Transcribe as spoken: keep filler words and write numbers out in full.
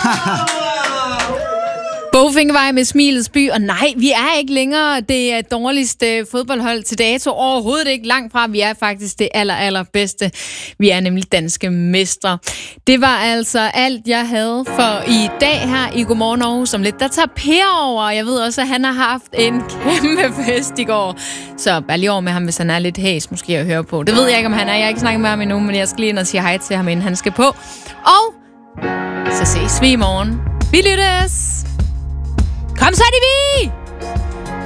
Bogfingervej med Smilets By, og nej, vi er ikke længere det dårligste fodboldhold til dato. Overhovedet ikke, langt fra. Vi er faktisk det aller, aller bedste. Vi er nemlig danske mestre. Det var altså alt, jeg havde for i dag her i Godmorgen Aarhus. Om lidt, der tager Per over. Jeg ved også, at han har haft en kæmpe fest i går. Så bare lige over med ham, hvis han er lidt hæs, måske at høre på. Det ved jeg ikke, om han er. Jeg har ikke snakket med ham endnu, men jeg skal lige ind og sige hej til ham, inden han skal på. Og så ses vi i morgen. Vi lyttes! Kom så, de vi!